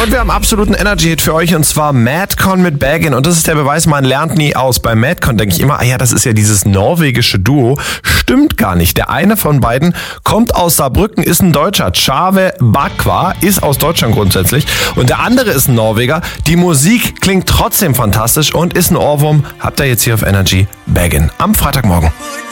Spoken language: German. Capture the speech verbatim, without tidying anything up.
Und wir haben absoluten Energy-Hit für euch und zwar Madcon mit Baggin. Und das ist der Beweis, man lernt nie aus. Bei Madcon denke ich immer, ah ja, das ist ja dieses norwegische Duo. Stimmt gar nicht. Der eine von beiden kommt aus Saarbrücken, ist ein Deutscher. Chave Bakwa ist aus Deutschland grundsätzlich. Und der andere ist ein Norweger. Die Musik klingt trotzdem fantastisch und ist ein Ohrwurm. Habt ihr jetzt hier auf Energy Baggin am Freitagmorgen.